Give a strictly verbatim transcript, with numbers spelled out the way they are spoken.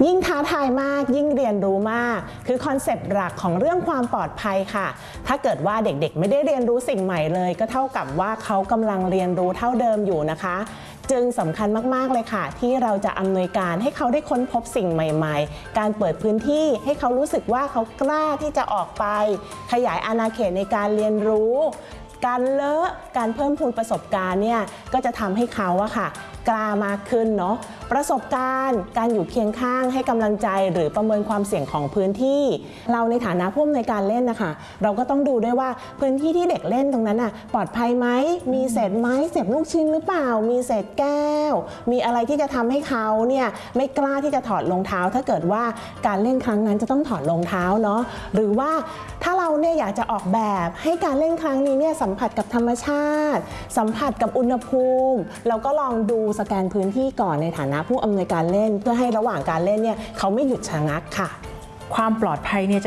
ยิ่งท้าทายมากยิ่งเรียนรู้มากคือคอนเซปต์หลักของเรื่องความปลอดภัยค่ะถ้าเกิดว่าเด็กๆไม่ได้เรียนรู้สิ่งใหม่เลยก็เท่ากับว่าเขากำลังเรียนรู้เท่าเดิมอยู่นะคะจึงสำคัญมากๆเลยค่ะที่เราจะอำนวยการให้เขาได้ค้นพบสิ่งใหม่ๆการเปิดพื้นที่ให้เขารู้สึกว่าเขากล้าที่จะออกไปขยายอาณาเขตในการเรียนรู้การเลอะการเพิ่มพูนประสบการณ์เนี่ยก็จะทำให้เขาอะค่ะกล้ามากขึ้นเนาะประสบการณ์การอยู่เคียงข้างให้กำลังใจหรือประเมินความเสี่ยงของพื้นที่เราในฐานะผู้อำนวยการเล่นนะคะเราก็ต้องดูด้วยว่าพื้นที่ที่เด็กเล่นตรงนั้นน่ะปลอดภัยไหมมีเศษไม้เศษลูกชิ้นหรือเปล่ามีเศษแก้วมีอะไรที่จะทำให้เขาเนี่ยไม่กล้าที่จะถอดรองเท้าถ้าเกิดว่าการเล่นครั้งนั้นจะต้องถอดรองเท้าเนาะหรือว่าถ้าเราเนี่ยอยากจะออกแบบให้การเล่นครั้งนี้เนี่ยสัมผัสกับธรรมชาติสัมผัสกับอุณหภูมิเราก็ลองดูสแกนพื้นที่ก่อนในฐานะผู้อำนวยการเล่นเพื่อให้ระหว่างการเล่นเนี่ยเขาไม่หยุดชะงักค่ะความปลอดภัยเนี่ย